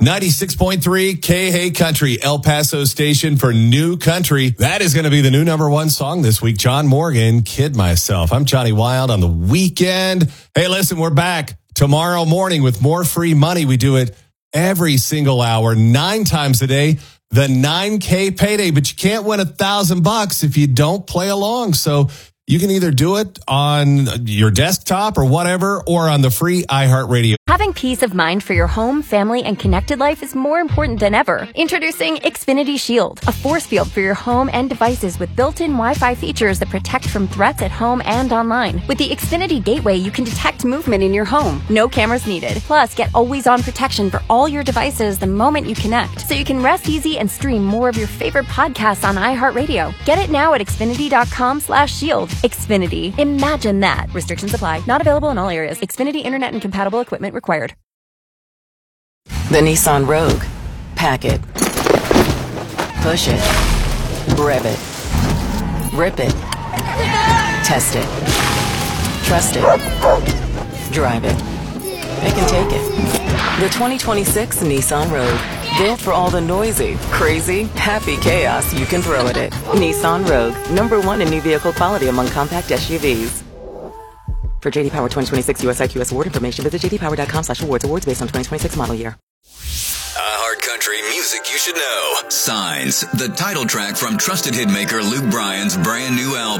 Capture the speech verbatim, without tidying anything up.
ninety-six point three K Hey Country, El Paso station for New Country. That is going to be the new number one song this week. John Morgan, Kid Myself. I'm Johnny Wild on the weekend. Hey, listen, we're back tomorrow morning with more free money. We do it every single hour, nine times a day. The nine K payday, but you can't win a thousand bucks if you don't play along. So you can either do it on your desktop or whatever, or on the free iHeartRadio. Having peace of mind for your home, family, and connected life is more important than ever. Introducing Xfinity Shield, a force field for your home and devices with built-in Wi-Fi features that protect from threats at home and online. With the Xfinity Gateway, you can detect movement in your home. No cameras needed. Plus, get always-on protection for all your devices the moment you connect, so you can rest easy and stream more of your favorite podcasts on iHeartRadio. Get it now at Xfinity.com slash shield. Xfinity. Imagine that. Restrictions apply. Not available in all areas. Xfinity Internet and compatible equipment required. The Nissan Rogue. Pack it. Push it. Rev it. Rip it. Test it. Trust it. Drive it. It can take it. The twenty twenty-six Nissan Rogue. Built for all the noisy, crazy, happy chaos you can throw at it. Nissan Rogue. Number one in new vehicle quality among compact S U Vs. For J D Power twenty twenty-six U S I Q S award information, visit jdpower.com slash awards. Awards based on twenty twenty-six model year. iHeart Country music you should know. Signs, the title track from trusted hitmaker Luke Bryan's brand new album.